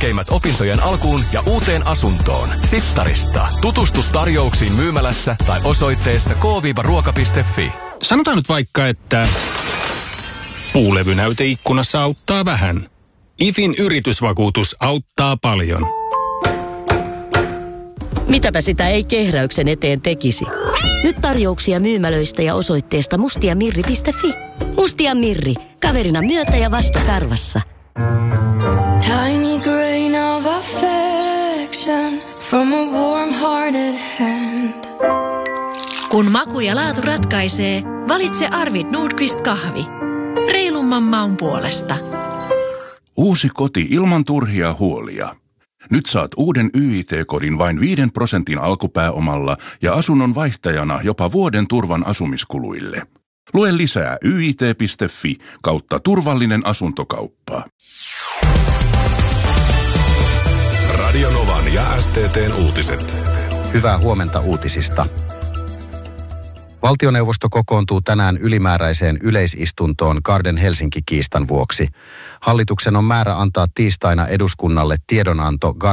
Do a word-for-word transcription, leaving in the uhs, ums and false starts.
tärkeimmät opintojen alkuun ja uuteen asuntoon. Sittarista. Tutustu tarjouksiin myymälässä tai osoitteessa k ruoka piste f i. Sanotaan nyt vaikka, että puulevynäyte ikkunassa auttaa vähän. IFin yritysvakuutus auttaa paljon. Mitäpä sitä ei kehräyksen eteen tekisi. Nyt tarjouksia myymälöistä ja osoitteesta mustiamirri piste f i. Mustia Mirri. Kaverina myötä ja vasta karvassa. Tiny grain of affection from a warm-hearted hand. Kun maku ja laatu ratkaisee, valitse Arvid Nordqvist kahvi. Reilumman maun puolesta. Uusi koti ilman turhia huolia. Nyt saat uuden Y I T-kodin vain viiden prosentin alkupääomalla ja asunnon vaihtajana jopa vuoden turvan asumiskuluille. Lue lisää y i t piste f i kautta turvallinen asuntokauppa. Radio Novan ja S T T:n uutiset. Hyvää huomenta uutisista. Valtioneuvosto kokoontuu tänään ylimääräiseen yleisistuntoon Garden Helsinki-kiistan vuoksi. Hallituksen on määrä antaa tiistaina eduskunnalle tiedonanto